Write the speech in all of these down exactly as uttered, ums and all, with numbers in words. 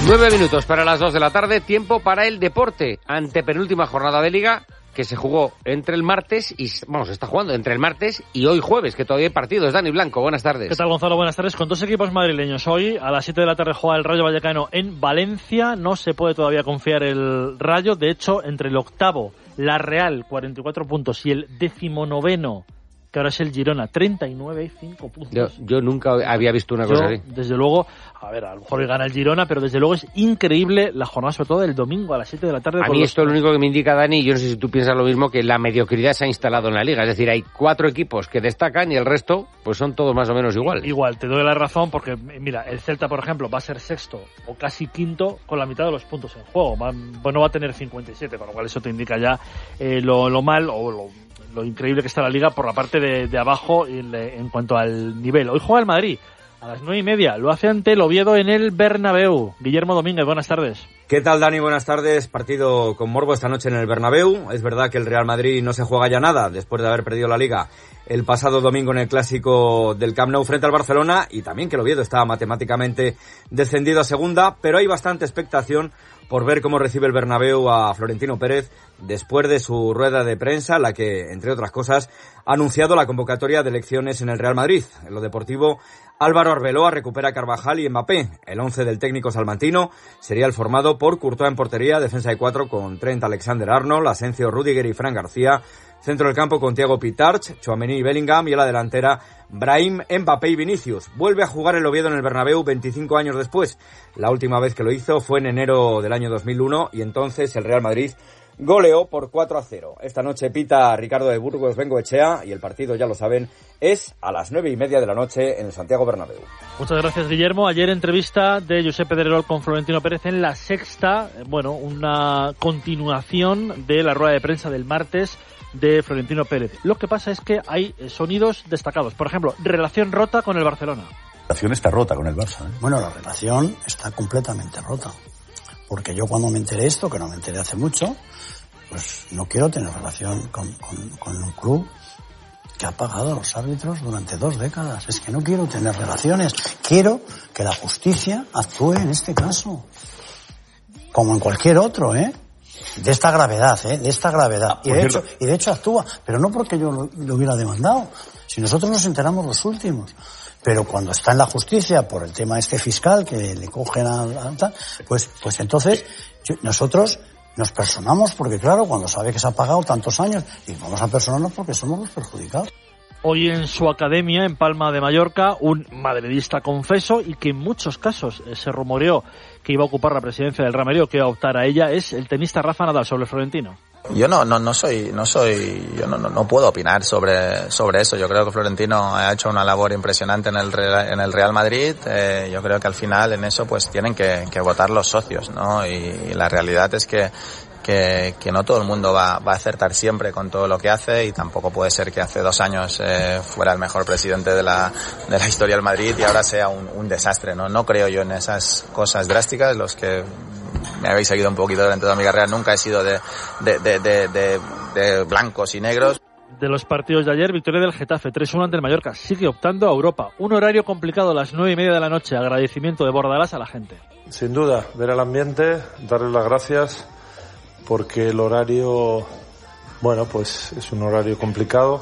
Nueve minutos para las dos de la tarde, tiempo para el deporte. Antepenúltima jornada de Liga que se jugó entre el martes y, vamos, está jugando entre el martes y hoy jueves, que todavía hay partidos. Dani Blanco, buenas tardes. ¿Qué tal, Gonzalo? Buenas tardes. Con dos equipos madrileños. Hoy a las siete de la tarde juega el Rayo Vallecano en Valencia. No se puede todavía confiar el Rayo. De hecho, entre el octavo, la Real, cuarenta y cuatro puntos, y el decimonoveno, que ahora es el Girona, treinta y nueve, cinco puntos. Yo, yo nunca había visto una cosa yo, así. Desde luego, a ver, a lo mejor hoy gana el Girona, pero desde luego es increíble la jornada, sobre todo del domingo a las siete de la tarde. A mí los... esto es lo único que me indica, Dani, y yo no sé si tú piensas lo mismo, que la mediocridad se ha instalado en la Liga. Es decir, hay cuatro equipos que destacan y el resto pues son todos más o menos igual. Igual, te doy la razón porque, mira, el Celta, por ejemplo, va a ser sexto o casi quinto con la mitad de los puntos en juego. Va, bueno, va a tener cincuenta y siete, con lo cual eso te indica ya eh, lo, lo mal o lo... lo increíble que está la Liga por la parte de, de abajo en, en cuanto al nivel. Hoy juega el Madrid a las nueve y media. Lo hace ante el Oviedo en el Bernabéu. Guillermo Domínguez, buenas tardes. ¿Qué tal, Dani? Buenas tardes. Partido con morbo esta noche en el Bernabéu. Es verdad que el Real Madrid no se juega ya nada después de haber perdido la Liga el pasado domingo en el clásico del Camp Nou frente al Barcelona, y también que el Oviedo está matemáticamente descendido a segunda, pero hay bastante expectación por ver cómo recibe el Bernabéu a Florentino Pérez después de su rueda de prensa, la que, entre otras cosas, ha anunciado la convocatoria de elecciones en el Real Madrid. En lo deportivo, Álvaro Arbeloa recupera a Carvajal y Mbappé. El once del técnico salmantino sería el formado por Courtois en portería, defensa de cuatro con Trent Alexander-Arnold, Asensio, Rüdiger y Fran García, centro del campo con Thiago Pitarch, Tchouaméni y Bellingham, y en la delantera Brahim, Mbappé y Vinicius. Vuelve a jugar el Oviedo en el Bernabéu veinticinco años después. La última vez que lo hizo fue en enero del año dos mil uno, y entonces el Real Madrid goleó por cuatro a cero. Esta noche pita Ricardo de Burgos Bengoechea, y el partido, ya lo saben, es a las nueve y media de la noche en el Santiago Bernabéu. Muchas gracias, Guillermo. Ayer entrevista de Josep Pedrerol con Florentino Pérez en La Sexta. Bueno, una continuación de la rueda de prensa del martes de Florentino Pérez. Lo que pasa es que hay sonidos destacados. Por ejemplo, relación rota con el Barcelona. La relación está rota con el Barça, ¿eh? Bueno, la relación está completamente rota. Porque yo cuando me enteré esto, que no me enteré hace mucho, pues no quiero tener relación con, con, con un club que ha pagado a los árbitros durante dos décadas. Es que no quiero tener relaciones. Quiero que la justicia actúe en este caso. Como en cualquier otro, ¿eh? De esta gravedad, ¿eh? De esta gravedad. Y de hecho, y de hecho actúa. Pero no porque yo lo, lo hubiera demandado. Si nosotros nos enteramos los últimos. Pero cuando está en la justicia por el tema este fiscal que le cogen a, a pues, pues entonces yo, nosotros nos personamos porque, claro, cuando sabe que se ha pagado tantos años, y vamos a personarnos porque somos los perjudicados. Hoy en su academia, en Palma de Mallorca, un madridista confeso y que en muchos casos eh, se rumoreó que iba a ocupar la presidencia del Real Madrid o que iba a optar a ella, es el tenista Rafa Nadal sobre el Florentino. Yo no, no, no soy, no soy, yo no, no, no puedo opinar sobre, sobre eso. Yo creo que Florentino ha hecho una labor impresionante en el Real, en el Real Madrid. Eh, yo creo que al final en eso pues tienen que, que votar los socios, ¿no? Y, y la realidad es que, que, que no todo el mundo va, va a acertar siempre con todo lo que hace, y tampoco puede ser que hace dos años eh, fuera el mejor presidente de la, de la historia del Madrid y ahora sea un, un desastre, ¿no? No creo yo en esas cosas drásticas. Los que me habéis seguido un poquito durante toda mi carrera, nunca he sido de, de, de, de, de, de blancos y negros. De los partidos de ayer, victoria del Getafe, tres uno ante el Mallorca. Sigue optando a Europa. Un horario complicado a las nueve y media de la noche. Agradecimiento de Bordalás a la gente. Sin duda, ver el ambiente, darles las gracias, porque el horario, bueno, pues es un horario complicado.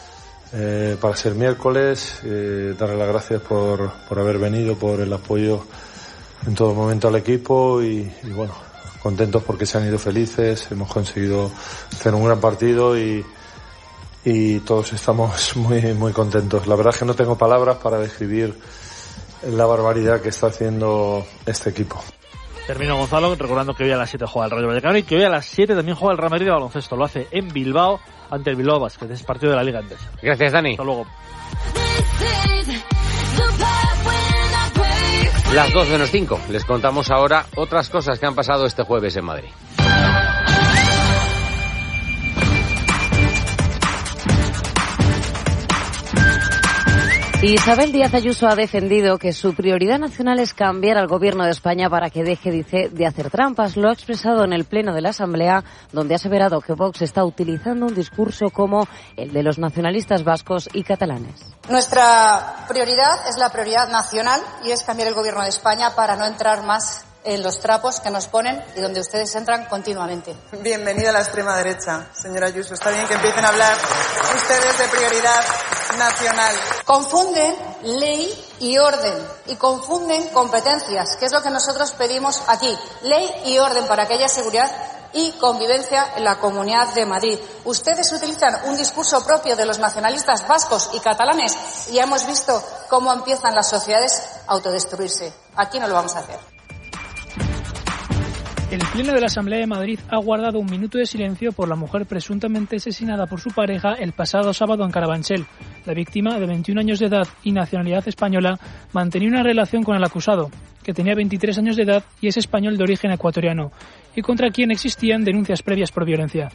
Eh, para ser miércoles, eh, darles las gracias por, por haber venido, por el apoyo en todo momento al equipo, y, y bueno, contentos porque se han ido felices, hemos conseguido hacer un gran partido y, y todos estamos muy, muy contentos. La verdad es que no tengo palabras para describir la barbaridad que está haciendo este equipo. Termino, Gonzalo, recordando que hoy a las siete juega el Rayo Vallecano y que hoy a las siete también juega el Real Madrid de baloncesto. Lo hace en Bilbao ante el Bilbao Basket. Es partido de la Liga Endesa. Gracias, Dani. Hasta luego. Las dos menos cinco. Les contamos ahora otras cosas que han pasado este jueves en Madrid. Isabel Díaz Ayuso ha defendido que su prioridad nacional es cambiar al gobierno de España para que deje, dice, de hacer trampas. Lo ha expresado en el pleno de la Asamblea, donde ha aseverado que Vox está utilizando un discurso como el de los nacionalistas vascos y catalanes. Nuestra prioridad es la prioridad nacional y es cambiar el gobierno de España para no entrar más en los trapos que nos ponen y donde ustedes entran continuamente. Bienvenida a la extrema derecha, señora Ayuso. Está bien que empiecen a hablar ustedes de prioridad nacional. Confunden ley y orden y confunden competencias, que es lo que nosotros pedimos aquí. Ley y orden para que haya seguridad y convivencia en la Comunidad de Madrid. Ustedes utilizan un discurso propio de los nacionalistas vascos y catalanes y ya hemos visto cómo empiezan las sociedades a autodestruirse. Aquí no lo vamos a hacer. El Pleno de la Asamblea de Madrid ha guardado un minuto de silencio por la mujer presuntamente asesinada por su pareja el pasado sábado en Carabanchel. La víctima, de veintiún años de edad y nacionalidad española, mantenía una relación con el acusado, que tenía veintitrés años de edad y es español de origen ecuatoriano, y contra quien existían denuncias previas por violencia.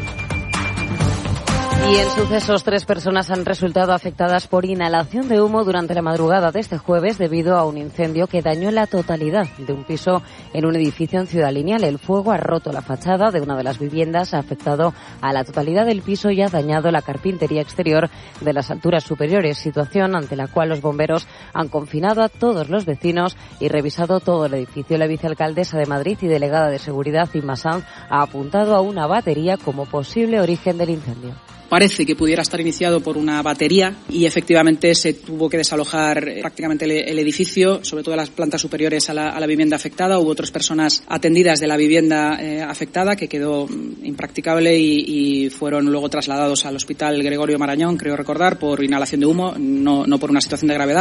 Y en sucesos, tres personas han resultado afectadas por inhalación de humo durante la madrugada de este jueves debido a un incendio que dañó la totalidad de un piso en un edificio en Ciudad Lineal. El fuego ha roto la fachada de una de las viviendas, ha afectado a la totalidad del piso y ha dañado la carpintería exterior de las alturas superiores, situación ante la cual los bomberos han confinado a todos los vecinos y revisado todo el edificio. La vicealcaldesa de Madrid y delegada de Seguridad, Inma Sanz, ha apuntado a una batería como posible origen del incendio. Parece que pudiera estar iniciado por una batería y efectivamente se tuvo que desalojar prácticamente el, el edificio, sobre todo las plantas superiores a la, a la vivienda afectada. Hubo otras personas atendidas de la vivienda eh, afectada que quedó impracticable y, y fueron luego trasladados al Hospital Gregorio Marañón, creo recordar, por inhalación de humo, no, no por una situación de gravedad.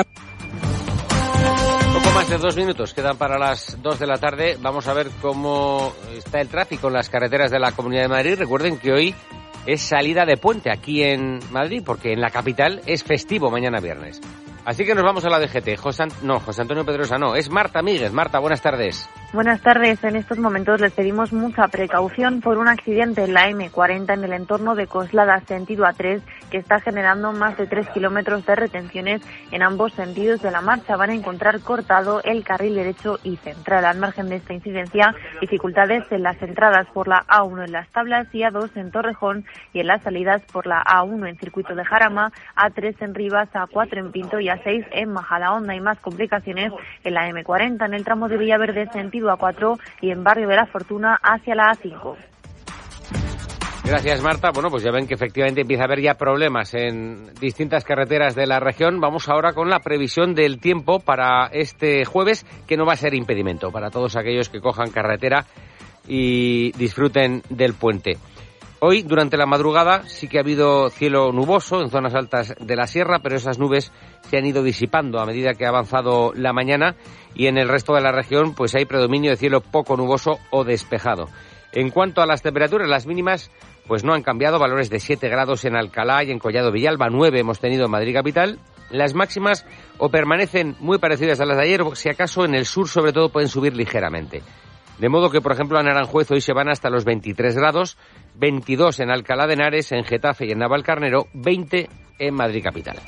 Poco más de dos minutos quedan para las dos de la tarde. Vamos a ver cómo está el tráfico en las carreteras de la Comunidad de Madrid. Recuerden que hoy es salida de puente aquí en Madrid, porque en la capital es festivo mañana viernes. Así que nos vamos a la D G T. José, no, José Antonio Pedrosa no, es Marta Míguez. Marta, buenas tardes. Buenas tardes. En estos momentos les pedimos mucha precaución por un accidente en la eme cuarenta en el entorno de Coslada, sentido A tres, que está generando más de tres kilómetros de retenciones en ambos sentidos de la marcha. Van a encontrar cortado el carril derecho y central. Al margen de esta incidencia, dificultades en las entradas por la A uno en Las Tablas y A dos en Torrejón y en las salidas por la A uno en Circuito de Jarama, A tres en Rivas, A cuatro en Pinto y A seis en Majadahonda. Hay más complicaciones en la eme cuarenta en el tramo de Villaverde, sentido A cuatro y en Barrio de la Fortuna hacia la A cinco. Gracias, Marta. Bueno, pues ya ven que efectivamente empieza a haber ya problemas en distintas carreteras de la región. Vamos ahora con la previsión del tiempo para este jueves, que no va a ser impedimento para todos aquellos que cojan carretera y disfruten del puente. Hoy, durante la madrugada, sí que ha habido cielo nuboso en zonas altas de la sierra, pero esas nubes se han ido disipando a medida que ha avanzado la mañana y en el resto de la región pues hay predominio de cielo poco nuboso o despejado. En cuanto a las temperaturas, las mínimas pues no han cambiado, valores de siete grados en Alcalá y en Collado Villalba, nueve hemos tenido en Madrid capital. Las máximas o permanecen muy parecidas a las de ayer, o si acaso en el sur sobre todo pueden subir ligeramente. De modo que, por ejemplo, en Aranjuez hoy se van hasta los veintitrés grados, veintidós en Alcalá de Henares, en Getafe y en Navalcarnero, veinte en Madrid capital.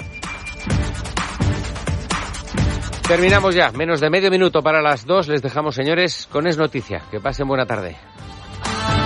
Terminamos ya, menos de medio minuto para las dos. Les dejamos, señores, con Es Noticia. Que pasen buena tarde.